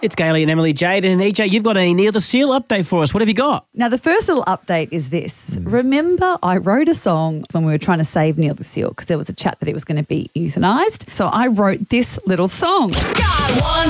It's Gailey and Emily Jade. And EJ, you've got a Neil the Seal update for us. What have you got? Now, the first little update is this. Remember, I wrote a song when we were trying to save Neil the Seal because there was a chat that he was going to be euthanized. So I wrote this little song. God, one